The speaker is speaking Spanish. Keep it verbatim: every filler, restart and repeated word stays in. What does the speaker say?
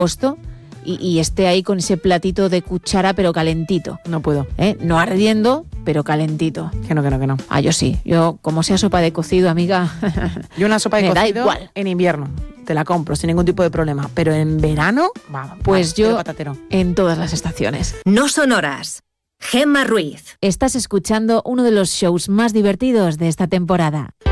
agosto y, y esté ahí con ese platito de cuchara pero calentito. No puedo. ¿Eh? No ardiendo, pero calentito. Que no, que no, que no. Ah, yo sí. Yo, como sea sopa de cocido, amiga. Yo una sopa de me cocido da igual. En invierno te la compro sin ningún tipo de problema, pero en verano, vamos. Pues vale, yo patatero. En todas las estaciones. No son horas. Gemma Ruiz. Estás escuchando uno de los shows más divertidos de esta temporada.